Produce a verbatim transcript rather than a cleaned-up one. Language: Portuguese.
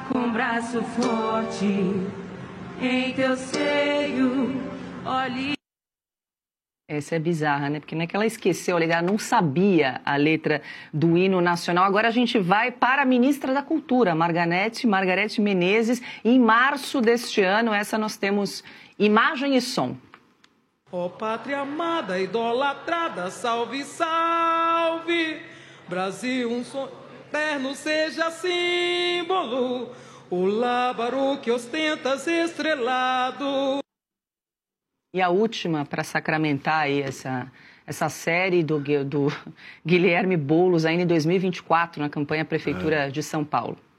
com um braço forte em teu seio, olhe... Essa é bizarra, né? Porque não é que ela esqueceu, ela não sabia a letra do hino nacional. Agora a gente vai para a ministra da Cultura, Margarete, Margarete Menezes. Em março deste ano, essa nós temos imagem e som. Ó pátria amada, idolatrada, salve, salve. Brasil, um sonho eterno seja símbolo. O lábaro que ostentas estrelado. E a última, para sacramentar aí essa, essa série do, do Guilherme Boulos, ainda em dois mil e vinte e quatro, na campanha Prefeitura de São Paulo.